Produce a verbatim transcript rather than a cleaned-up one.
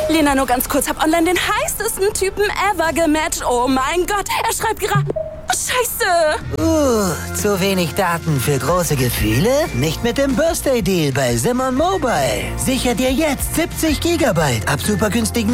Lena, nur ganz kurz, hab online den heißesten Typen ever gematcht. Oh mein Gott, er schreibt gerade... Scheiße! Uh, zu wenig Daten für große Gefühle? Nicht mit dem Birthday Deal bei Simon Mobile. Sicher dir jetzt siebzig Gigabyte ab super günstigen